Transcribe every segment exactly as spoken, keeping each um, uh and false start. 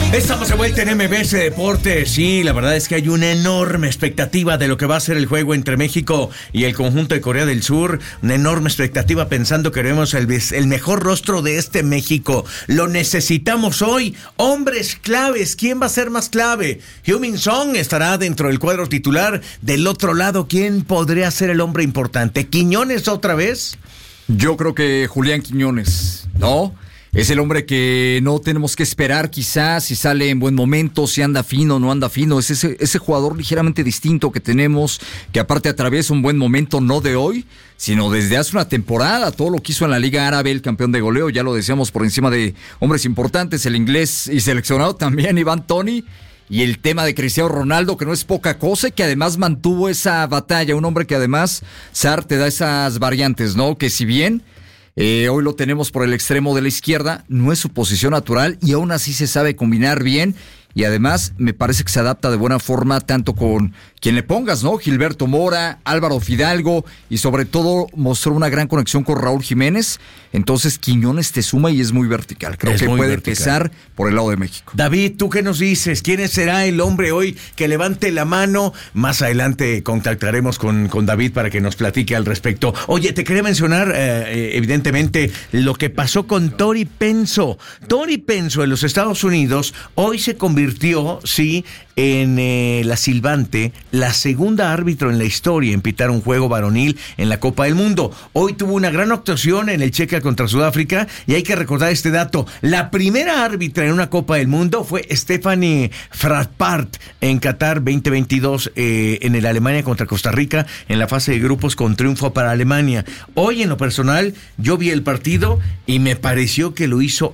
Estamos de vuelta en M B S Deportes. Sí, la verdad es que hay una enorme expectativa de lo que va a ser el juego entre México y el conjunto de Corea del Sur. Una enorme expectativa pensando que veremos el, el mejor rostro de este México. Lo necesitamos hoy. Hombres claves. ¿Quién va a ser más clave? Heung-min Son estará dentro del cuadro titular. Del otro lado, ¿quién podría ser el hombre importante? ¿Quiñones otra vez? Yo creo que Julián Quiñones, ¿no? Es el hombre que no tenemos que esperar quizás si sale en buen momento, si anda fino o no anda fino. Es ese, ese jugador ligeramente distinto que tenemos, que aparte atraviesa un buen momento, no de hoy, sino desde hace una temporada. Todo lo que hizo en la Liga Árabe, el campeón de goleo, ya lo decíamos, por encima de hombres importantes, el inglés y seleccionado también, Iván Toney. Y el tema de Cristiano Ronaldo, que no es poca cosa y que además mantuvo esa batalla. Un hombre que además, Sar, te da esas variantes, ¿no? Que si bien eh, hoy lo tenemos por el extremo de la izquierda, no es su posición natural y aún así se sabe combinar bien. Y además me parece que se adapta de buena forma tanto con quien le pongas, ¿no? Gilberto Mora, Álvaro Fidalgo y sobre todo mostró una gran conexión con Raúl Jiménez. Entonces Quiñones te suma y es muy vertical. Creo es que puede vertical. Pesar por el lado de México. David, ¿tú qué nos dices? ¿Quién será el hombre hoy que levante la mano? Más adelante contactaremos con, con David para que nos platique al respecto. Oye, te quería mencionar eh, evidentemente lo que pasó con Tori Penso. Tori Penso en los Estados Unidos hoy se convirtió Convirtió, sí, en eh, la silbante, la segunda árbitro en la historia en pitar un juego varonil en la Copa del Mundo. Hoy tuvo una gran actuación en el Chequia contra Sudáfrica y hay que recordar este dato. La primera árbitra en una Copa del Mundo fue Stephanie Frappart en Qatar veinte veintidós, eh, en el Alemania contra Costa Rica en la fase de grupos con triunfo para Alemania. Hoy en lo personal yo vi el partido y me pareció que lo hizo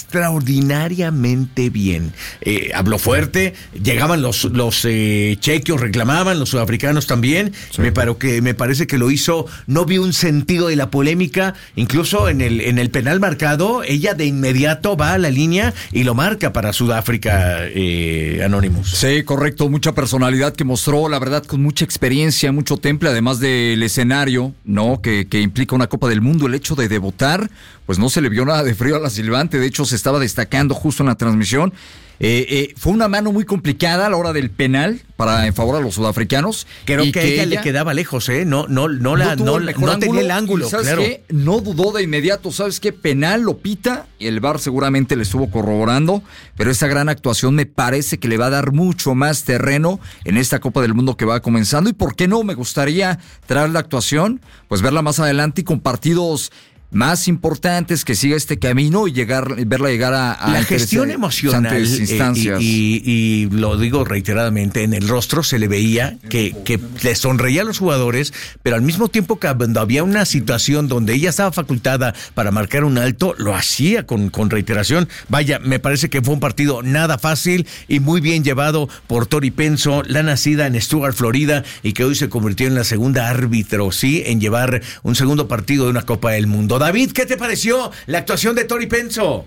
extraordinariamente bien. Eh, habló fuerte, llegaban los, los eh, chequios, reclamaban, los sudafricanos también. Sí. Me, paro que, me parece que lo hizo, no vi un sentido de la polémica, incluso en el, en el penal marcado, ella de inmediato va a la línea y lo marca para Sudáfrica, eh, Anonymous. Sí, correcto, mucha personalidad que mostró, la verdad, con mucha experiencia, mucho temple, además del escenario, ¿no? Que, que implica una Copa del Mundo, el hecho de debutar, pues no se le vio nada de frío a la silbante, de hecho se estaba destacando justo en la transmisión. Eh, eh, fue una mano muy complicada a la hora del penal para en favor a los sudafricanos. Creo que, que ella, ella le quedaba lejos, ¿eh? No, no, no, la, no, no, no tenía el ángulo. ¿Sabes claro. qué? No dudó de inmediato. ¿Sabes qué? Penal lo pita y el V A R seguramente le estuvo corroborando. Pero esa gran actuación me parece que le va a dar mucho más terreno en esta Copa del Mundo que va comenzando. ¿Y por qué no? Me gustaría traer la actuación, pues verla más adelante y con partidos más importantes, que siga este camino y llegar, verla llegar a, a la gestión emocional instancias. Eh, y, y, y lo digo reiteradamente, en el rostro se le veía que, que le sonreía a los jugadores, pero al mismo tiempo que cuando había una situación donde ella estaba facultada para marcar un alto, lo hacía con, con reiteración. Vaya, me parece que fue un partido nada fácil y muy bien llevado por Tori Penso, la nacida en Stuart, Florida, y que hoy se convirtió en la segunda árbitro, sí, en llevar un segundo partido de una Copa del Mundo. David, ¿qué te pareció la actuación de Tori Penso?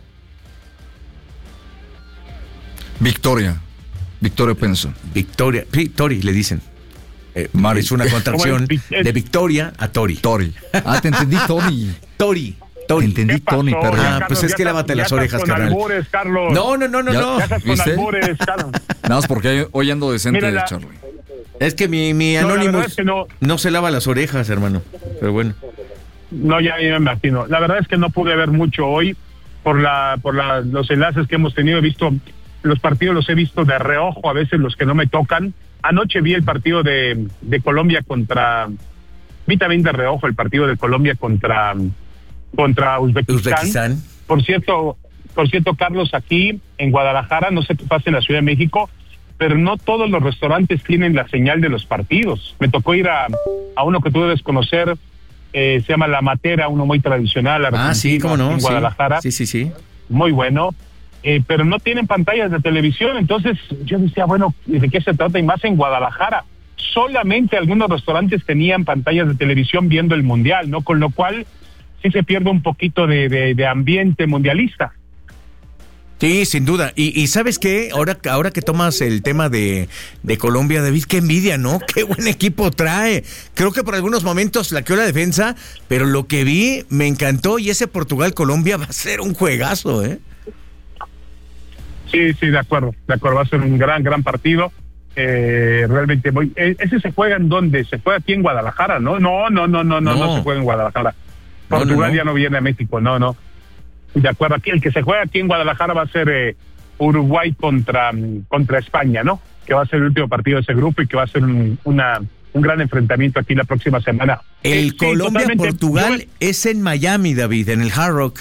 Victoria. Victoria Penso. Victoria. Sí, Tori le dicen. Eh, Mar, es una contracción de Victoria a Tori. Tori. Ah, te entendí, Tony. Tori. Tori. Te entendí, Tony, perdón. Ah, pues es que lávate las orejas, carnal. Albures, Carlos. No, no, no, no, ya, no. Ya estás con albures, Carlos. Nada más porque hoy ando decente, Mira, la... Charlie. Es que mi, mi no, Anonymous es que no... no se lava las orejas, hermano. Pero bueno. No, ya, ya me imagino. La verdad es que no pude ver mucho hoy por la por la, los enlaces que hemos tenido. He visto los partidos, los he visto de reojo, a veces los que no me tocan. Anoche vi el partido de, de Colombia contra... Vi también de reojo el partido de Colombia contra, contra Uzbekistán. Uzbekistán. Por cierto, por cierto, Carlos, aquí en Guadalajara, no sé qué pasa en la Ciudad de México, pero no todos los restaurantes tienen la señal de los partidos. Me tocó ir a, a uno que tú debes conocer, Eh, se llama La Matera, uno muy tradicional. Ah, sí, cómo no. En Guadalajara. Sí, sí, sí. Muy bueno. Eh, pero no tienen pantallas de televisión. Entonces yo decía, bueno, ¿de qué se trata? Y más en Guadalajara. Solamente algunos restaurantes tenían pantallas de televisión viendo el Mundial, ¿no? Con lo cual sí se pierde un poquito de, de, de ambiente mundialista. Sí, sin duda. Y, y ¿sabes qué? Ahora, ahora que tomas el tema de, de Colombia, David, qué envidia, ¿no? Qué buen equipo trae. Creo que por algunos momentos laqueó la defensa, pero lo que vi me encantó y ese Portugal-Colombia va a ser un juegazo, ¿eh? Sí, sí, de acuerdo, de acuerdo, va a ser un gran, gran partido. Eh, realmente voy, ese se juega en dónde, se juega aquí en Guadalajara, ¿no? No, no, no, no, no, no, no se juega en Guadalajara. Portugal no, no, no. ya no viene a México, no, no. De acuerdo, aquí el que se juega aquí en Guadalajara va a ser eh, Uruguay contra, contra España, ¿no? Que va a ser el último partido de ese grupo y que va a ser un, una, un gran enfrentamiento aquí la próxima semana. El sí, Colombia-Portugal yo, es en Miami, David, en el Hard Rock.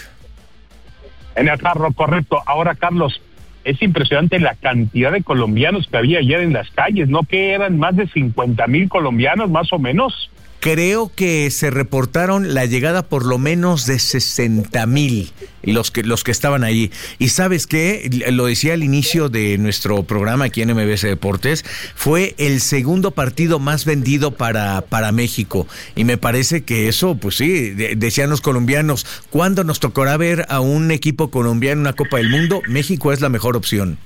En el Hard Rock, correcto. Ahora, Carlos, es impresionante la cantidad de colombianos que había ayer en las calles, ¿no? Que eran más de cincuenta mil colombianos, más o menos. Creo que se reportaron la llegada por lo menos de sesenta mil los que los que estaban ahí. Y ¿sabes qué? Lo decía al inicio de nuestro programa aquí en M B S Deportes, fue el segundo partido más vendido para, para México. Y me parece que eso, pues sí, de, decían los colombianos, ¿cuándo nos tocará ver a un equipo colombiano en una Copa del Mundo? México es la mejor opción.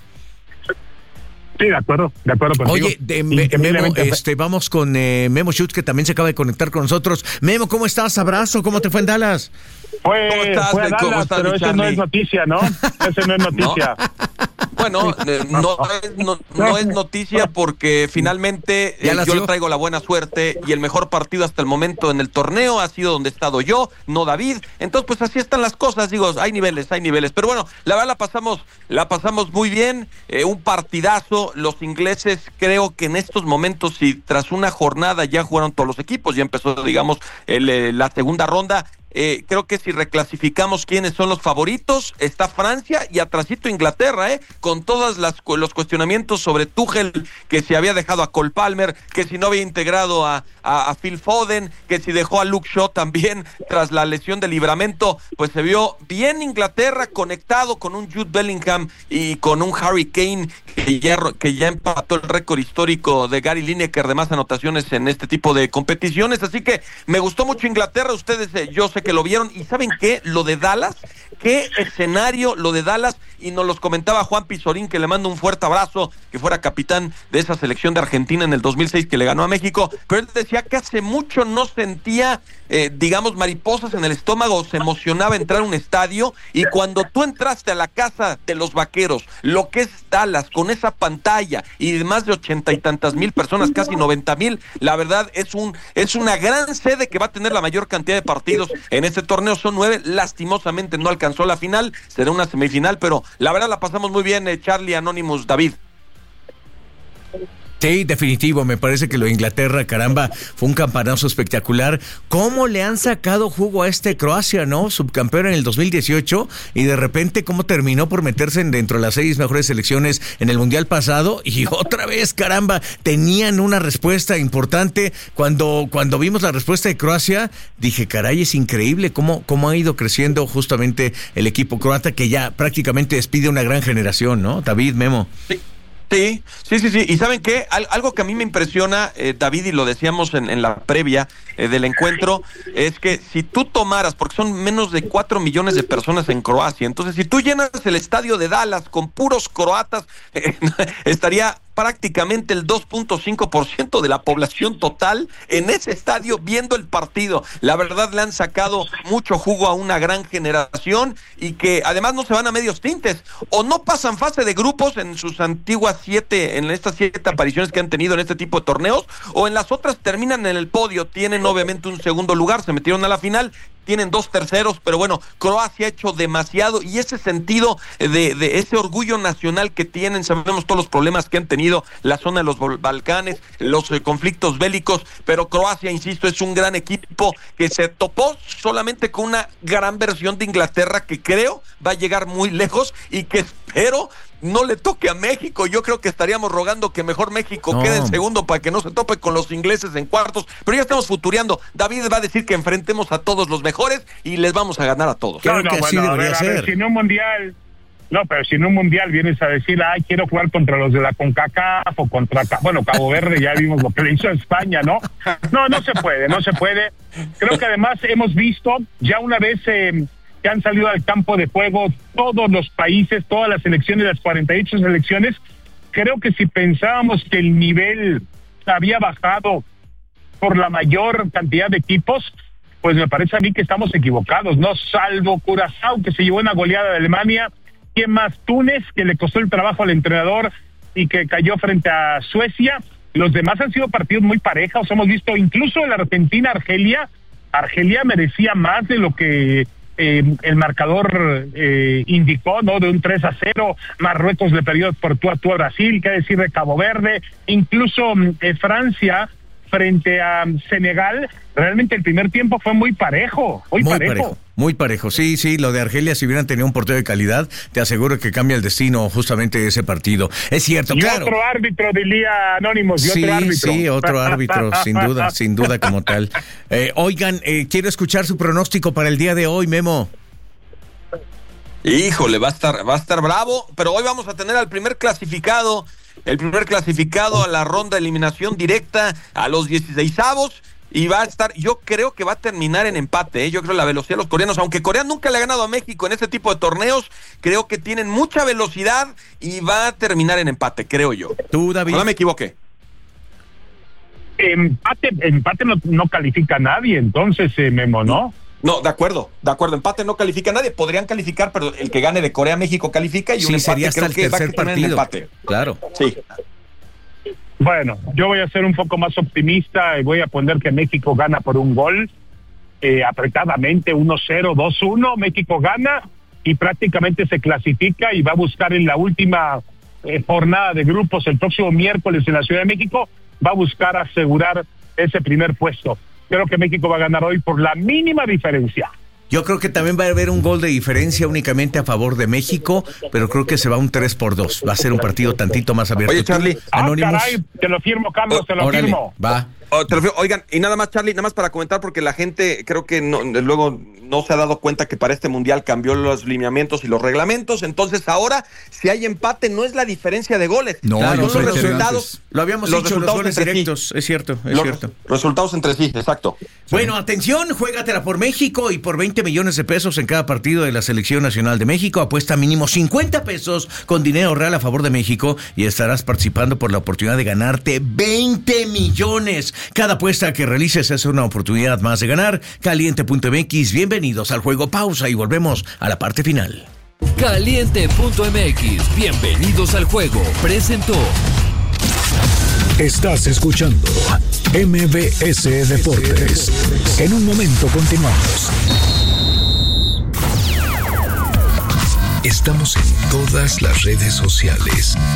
Sí, de acuerdo, de acuerdo contigo. Oye, de, me, Memo, este, vamos con eh, Memo Schutz, que también se acaba de conectar con nosotros. Memo, ¿cómo estás? Abrazo, ¿cómo te fue en Dallas? Fue, ¿Cómo estás, fue a Dallas, ¿Cómo estás, pero ese no es noticia, ¿no? Ese no es noticia. ¿No? Bueno, eh, no, es, no, no es noticia porque finalmente eh, yo le traigo la buena suerte y el mejor partido hasta el momento en el torneo ha sido donde he estado yo, no David. Entonces, pues así están las cosas, digo, hay niveles, hay niveles. Pero bueno, la verdad la pasamos, la pasamos muy bien, eh, un partidazo. Los ingleses creo que en estos momentos, si tras una jornada ya jugaron todos los equipos, ya empezó, digamos, el, eh, la segunda ronda. Eh, creo que si reclasificamos quiénes son los favoritos, está Francia y atrasito Inglaterra, eh, con todos los cuestionamientos sobre Tuchel, que si había dejado a Cole Palmer, que si no había integrado a, a, a Phil Foden, que si dejó a Luke Shaw también tras la lesión de Livramento, pues se vio bien Inglaterra conectado con un Jude Bellingham y con un Harry Kane que ya, que ya empató el récord histórico de Gary Lineker de más anotaciones en este tipo de competiciones, así que me gustó mucho Inglaterra. Ustedes, eh, yo sé que lo vieron, y ¿saben qué? Lo de Dallas, qué escenario lo de Dallas, y nos los comentaba Juan Pizorín, que le mando un fuerte abrazo, que fuera capitán de esa selección de Argentina en el dos mil seis que le ganó a México, pero él decía que hace mucho no sentía, eh, digamos, mariposas en el estómago, se emocionaba entrar a un estadio, y cuando tú entraste a la casa de los Vaqueros, lo que es Dallas, con esa pantalla, y de más de ochenta y tantas mil personas, casi noventa mil, la verdad es un es una gran sede que va a tener la mayor cantidad de partidos en este torneo, son nueve, lastimosamente no alcanzó la final, será una semifinal, pero la verdad la pasamos muy bien, eh, Charlie, Anonymous, David. Sí, definitivo, me parece que lo de Inglaterra, caramba, fue un campanazo espectacular. ¿Cómo le han sacado jugo a este Croacia, no? Subcampeón en el dos mil dieciocho, y de repente cómo terminó por meterse dentro de las seis mejores selecciones en el Mundial pasado, y otra vez, caramba, tenían una respuesta importante. Cuando, cuando vimos la respuesta de Croacia, dije, caray, es increíble cómo, cómo ha ido creciendo justamente el equipo croata, que ya prácticamente despide una gran generación, ¿no? David, Memo. Sí. Sí, sí, sí, sí. ¿Y saben qué? Al, algo que a mí me impresiona, eh, David, y lo decíamos en, en la previa eh, del encuentro, es que si tú tomaras, porque son menos de cuatro millones de personas en Croacia, entonces si tú llenas el estadio de Dallas con puros croatas, eh, estaría prácticamente el dos punto cinco por ciento de la población total en ese estadio viendo el partido. La verdad le han sacado mucho jugo a una gran generación, y que además no se van a medios tintes, o no pasan fase de grupos en sus antiguas siete, en estas siete apariciones que han tenido en este tipo de torneos, o en las otras terminan en el podio, tienen obviamente un segundo lugar, se metieron a la final, tienen dos terceros, pero bueno, Croacia ha hecho demasiado, y ese sentido de, de ese orgullo nacional que tienen, sabemos todos los problemas que han tenido la zona de los Balcanes, los eh, conflictos bélicos, pero Croacia, insisto, es un gran equipo que se topó solamente con una gran versión de Inglaterra que creo va a llegar muy lejos, y que espero no le toque a México. Yo creo que estaríamos rogando que mejor México no. quede en segundo para que no se tope con los ingleses en cuartos, pero ya estamos futureando. David va a decir que enfrentemos a todos los mejores y les vamos a ganar a todos. Claro, no, no, que así bueno, debería a ver, ser. A ver, si en un mundial, no, pero si en un mundial vienes a decir, ay, quiero jugar contra los de la CONCACAF o contra, bueno, Cabo Verde, ya vimos lo que le hizo a España, ¿no? No, no se puede, no se puede. Creo que además hemos visto ya una vez eh, que han salido al campo de juego todos los países, todas las selecciones, las cuarenta y ocho selecciones. Creo que si pensábamos que el nivel había bajado por la mayor cantidad de equipos, pues me parece a mí que estamos equivocados, ¿no? Salvo Curazao, que se llevó una goleada de Alemania, ¿quién más? Túnez, que le costó el trabajo al entrenador y que cayó frente a Suecia. Los demás han sido partidos muy parejos. Hemos visto incluso en la Argentina, Argelia. Argelia merecía más de lo que eh, el marcador eh, indicó, ¿no? De un tres a cero. Marruecos le perdió por tú a tú a Brasil, qué decir de Cabo Verde. Incluso eh, Francia frente a Senegal, realmente el primer tiempo fue muy parejo, muy, muy parejo. parejo. Muy parejo, sí, sí, lo de Argelia, si hubieran tenido un portero de calidad, te aseguro que cambia el destino justamente de ese partido. Es cierto, y claro. otro árbitro, diría Anónimos, y sí, otro árbitro. Sí, otro árbitro, sin duda, sin duda como tal. Eh, oigan, eh, quiero escuchar su pronóstico para el día de hoy, Memo. Híjole, va a estar, va a estar bravo, pero hoy vamos a tener al primer clasificado, el primer clasificado a la ronda de eliminación directa a los dieciseisavos, y va a estar, yo creo que va a terminar en empate, ¿eh? Yo creo la velocidad de los coreanos, aunque Corea nunca le ha ganado a México en este tipo de torneos, creo que tienen mucha velocidad y va a terminar en empate, creo yo. ¿Tú, David? No me equivoqué. Empate, empate no, no califica a nadie, entonces, eh, Memo, ¿no? No, de acuerdo, de acuerdo, empate no califica a nadie, podrían calificar, pero el que gane de Corea-México califica y sí, un empate sería hasta creo el que va a tercer terminar en partido. empate. Claro. Sí. Bueno, yo voy a ser un poco más optimista y voy a poner que México gana por un gol, eh, apretadamente, uno cero, dos uno, México gana y prácticamente se clasifica y va a buscar en la última eh, jornada de grupos el próximo miércoles en la Ciudad de México, va a buscar asegurar ese primer puesto. Creo que México va a ganar hoy por la mínima diferencia. Yo creo que también va a haber un gol de diferencia únicamente a favor de México, pero creo que se va un tres por dos. Va a ser un partido tantito más abierto. Oye, Charlie. Anónimos. Ah, caray, te lo firmo, Carlos, Oh, te lo órale, firmo. Va. Oh, te lo digo. Oigan, y nada más, Charlie, nada más para comentar, porque la gente creo que no, luego no se ha dado cuenta que para este mundial cambió los lineamientos y los reglamentos. Entonces, ahora, si hay empate, no es la diferencia de goles. No, Claro, son son los los resultados. Lo habíamos los dicho, los resultados goles entre sí. directos. Es cierto, es Los cierto. resultados entre sí, exacto. Bueno, atención, juégatela por México y por veinte millones de pesos en cada partido de la Selección Nacional de México. Apuesta mínimo cincuenta pesos con dinero real a favor de México y estarás participando por la oportunidad de ganarte veinte millones. Cada apuesta que realices es una oportunidad más de ganar. Caliente punto m x, bienvenidos al juego. Pausa y volvemos a la parte final. Caliente punto m x, bienvenidos al juego. Presentó. Estás escuchando M V S Deportes. En un momento continuamos. Estamos en todas las redes sociales.